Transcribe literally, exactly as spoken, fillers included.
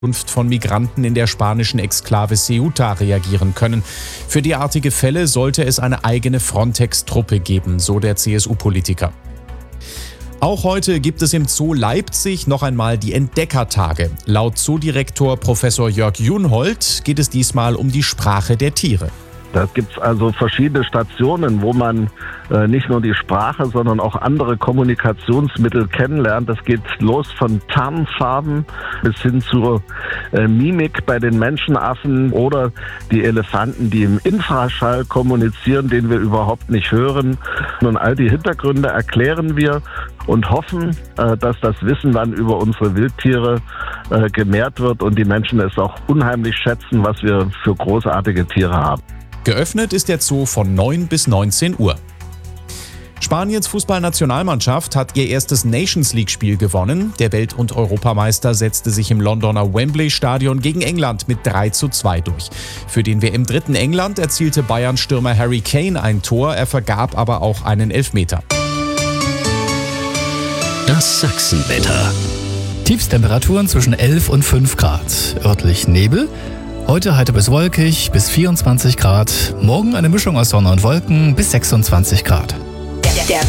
Ankunft von Migranten in der spanischen Exklave Ceuta reagieren können. Für derartige Fälle sollte es eine eigene Frontex-Truppe geben, so der C S U-Politiker. Auch heute gibt es im Zoo Leipzig noch einmal die Entdeckertage. Laut Zoodirektor Professor Jörg Junhold geht es diesmal um die Sprache der Tiere. Da gibt es also verschiedene Stationen, wo man äh, nicht nur die Sprache, sondern auch andere Kommunikationsmittel kennenlernt. Das geht los von Tarnfarben bis hin zur äh, Mimik bei den Menschenaffen oder die Elefanten, die im Infraschall kommunizieren, den wir überhaupt nicht hören. Und all die Hintergründe erklären wir und hoffen, äh, dass das Wissen dann über unsere Wildtiere äh, gemehrt wird und die Menschen es auch unheimlich schätzen, was wir für großartige Tiere haben. Geöffnet ist der Zoo von neun bis neunzehn Uhr. Spaniens Fußballnationalmannschaft hat ihr erstes Nations-League-Spiel gewonnen. Der Welt- und Europameister setzte sich im Londoner Wembley-Stadion gegen England mit drei zu zwei durch. Für den W M-Dritten England erzielte Bayern-Stürmer Harry Kane ein Tor, er vergab aber auch einen Elfmeter. Das Sachsenwetter. Tiefstemperaturen zwischen elf und fünf Grad. Örtlich Nebel. Heute heiter bis wolkig bis vierundzwanzig Grad. Morgen eine Mischung aus Sonne und Wolken bis sechsundzwanzig Grad.